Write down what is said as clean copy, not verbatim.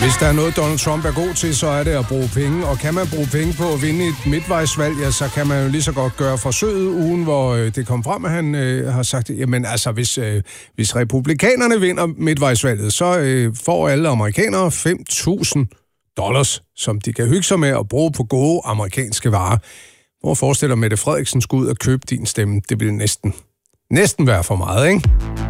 Hvis der er noget, Donald Trump er god til, så er det at bruge penge. Og kan man bruge penge på at vinde et midtvejsvalg, ja, så kan man jo lige så godt gøre forsøget ugen, hvor det kom frem, at han har sagt, jamen altså, hvis republikanerne vinder midtvejsvalget, så får alle amerikanere $5.000, som de kan hygge sig med at bruge på gode amerikanske varer. Hvor forestiller Mette Frederiksen skulle ud og købe din stemme? Det ville næsten være for meget, ikke?